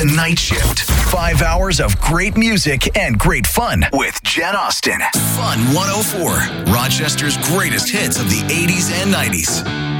The Night Shift. 5 hours of great music and great fun with Jen Austen. Fun 104. Rochester's greatest hits of the 80s and 90s.